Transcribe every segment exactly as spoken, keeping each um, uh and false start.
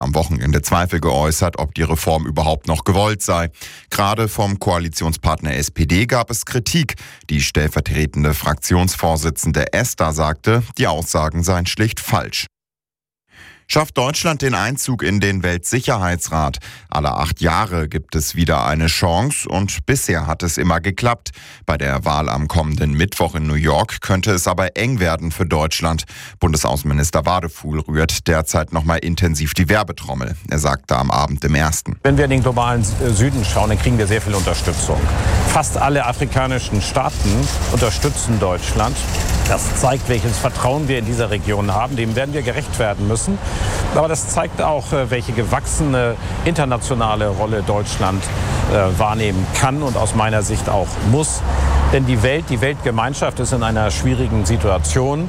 am Wochenende Zweifel geäußert, ob die Reform überhaupt noch gewollt sei. Gerade vom Koalitionspartner S P D gab es Kritik. Die stellvertretende Fraktionsvorsitzende Esther sagte, die Aussagen seien schlicht falsch. Schafft Deutschland den Einzug in den Weltsicherheitsrat? Alle acht Jahre gibt es wieder eine Chance und bisher hat es immer geklappt. Bei der Wahl am kommenden Mittwoch in New York könnte es aber eng werden für Deutschland. Bundesaußenminister Wadefuhl rührt derzeit nochmal intensiv die Werbetrommel. Er sagte am Abend im Ersten. Wenn wir in den globalen Süden schauen, dann kriegen wir sehr viel Unterstützung. Fast alle afrikanischen Staaten unterstützen Deutschland. Das zeigt, welches Vertrauen wir in dieser Region haben. Dem werden wir gerecht werden müssen. Aber das zeigt auch, welche gewachsene internationale Rolle Deutschland äh, wahrnehmen kann und aus meiner Sicht auch muss. Denn die Welt, die Weltgemeinschaft ist in einer schwierigen Situation.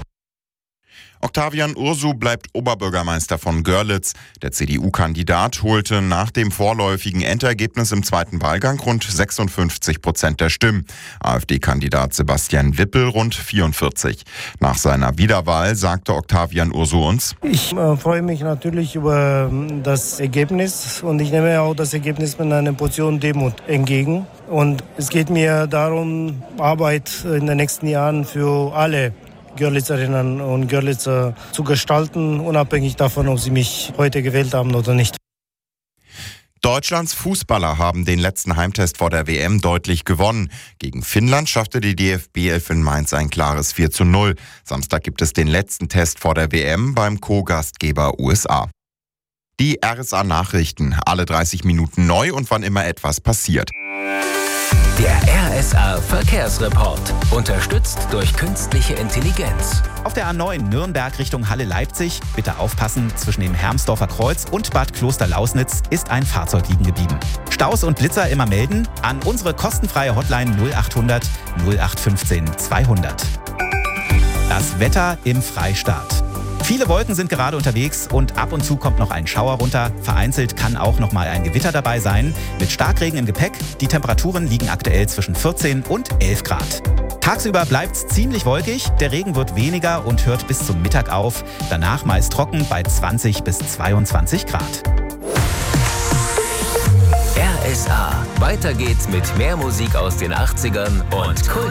Octavian Ursu bleibt Oberbürgermeister von Görlitz. Der C D U-Kandidat holte nach dem vorläufigen Endergebnis im zweiten Wahlgang rund sechsundfünfzig Prozent der Stimmen. AfD-Kandidat Sebastian Wippel rund vierundvierzig. Nach seiner Wiederwahl sagte Octavian Ursu uns: Ich äh, freue mich natürlich über das Ergebnis und ich nehme auch das Ergebnis mit einer Portion Demut entgegen. Und es geht mir darum, Arbeit in den nächsten Jahren für alle Görlitzerinnen und Görlitzer zu gestalten, unabhängig davon, ob sie mich heute gewählt haben oder nicht. Deutschlands Fußballer haben den letzten Heimtest vor der W M deutlich gewonnen. Gegen Finnland schaffte die D F B elf in Mainz ein klares vier zu null. Samstag gibt es den letzten Test vor der W M beim Co-Gastgeber U S A. Die R S A-Nachrichten, alle dreißig Minuten neu und wann immer etwas passiert. Der R S A-Verkehrsreport, unterstützt durch künstliche Intelligenz. Auf der A neun Nürnberg Richtung Halle-Leipzig, bitte aufpassen, zwischen dem Hermsdorfer Kreuz und Bad Kloster-Lausnitz ist ein Fahrzeug liegen geblieben. Staus und Blitzer immer melden an unsere kostenfreie Hotline null achthundert null acht fünfzehn zweihundert. Das Wetter im Freistaat. Viele Wolken sind gerade unterwegs und ab und zu kommt noch ein Schauer runter. Vereinzelt kann auch noch mal ein Gewitter dabei sein. Mit Starkregen im Gepäck. Die Temperaturen liegen aktuell zwischen vierzehn und elf Grad. Tagsüber bleibt's ziemlich wolkig. Der Regen wird weniger und hört bis zum Mittag auf. Danach meist trocken bei zwanzig bis zweiundzwanzig Grad. R S A. Weiter geht's mit mehr Musik aus den achtzigern und Kult.